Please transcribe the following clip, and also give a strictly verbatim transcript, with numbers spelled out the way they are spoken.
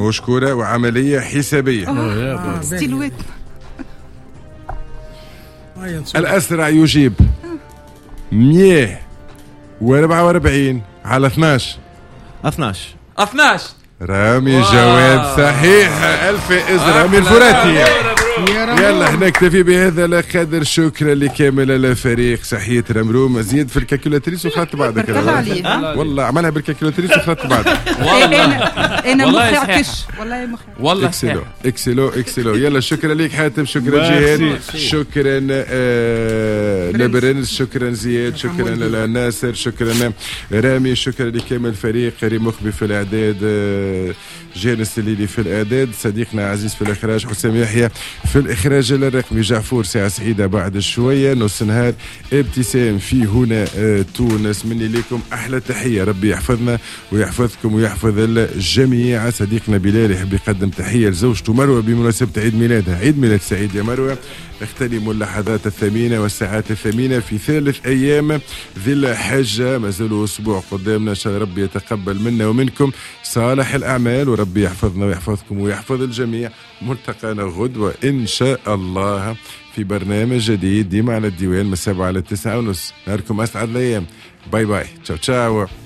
مشكورة وعملية حسابية. آه. ستيلوات. الأسرع يجيب مية وأربعة وأربعين على اثناش. اثناش اثناش. رامي جواب صحيح. ألف إز رامي الفراتي. يلا احنا نكتفي بهذا القدر. شكرا لكامل الفريق. صحية رمروم زيد في الكالكولاتريس وخلطت بعدك. والله عملها بالكالكولاتريس وخلطت بعدك. انا انا مخي عكش والله مخي. والله اكسلو اكسلو اكسلو. يلا شكرا لك حاتم. شكرا جهاد. شكرا آه لبرنس. شكرا زياد. شكرا لناصر. شكرا رامي. شكرا لكامل الفريق. كريم مخبي في الاعداد. آه جانس الليلي في الاعداد. صديقنا عزيز في الاخراج. حسام يحيى في الإخراج الرقمي. جعفور ساعة سعيدة بعد شوية. نص نهار ابتسام في هنا آه تونس. مني لكم أحلى تحية. ربي يحفظنا ويحفظكم ويحفظ الجميع. صديقنا بلال يحب يقدم تحية لزوجته مروة بمناسبة عيد ميلادها. عيد ميلاد سعيد يا مروة. اغتنموا اللحظات الثمينة والساعات الثمينة في ثالث أيام ذي الحجة. ما زالوا أسبوع قدامنا. إن شاء الله ربي يتقبل منا ومنكم صالح الأعمال وربي يحفظنا ويحفظكم ويحفظ الجميع. ملتقانا غدوة إن شاء الله في برنامج جديد ديما على الديوان من السبعة على التسعة ونص. نهاركم أسعد الأيام. باي باي. تشاو تشاو.